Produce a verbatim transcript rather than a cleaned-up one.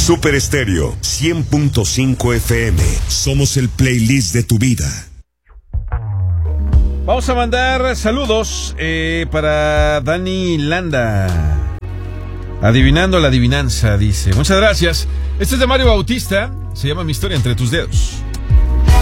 Super Estéreo cien punto cinco F M. Somos el playlist de tu vida. Vamos a mandar saludos eh, para Dani Landa. Adivinando la adivinanza, dice. Muchas gracias. Este es de Mario Bautista. Se llama Mi historia entre tus dedos.